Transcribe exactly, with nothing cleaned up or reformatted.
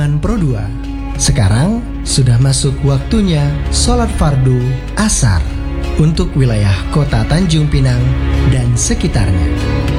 Pelabuhan Pro dua. Sekarang sudah masuk waktunya sholat fardu asar untuk wilayah kota Tanjung Pinang dan sekitarnya.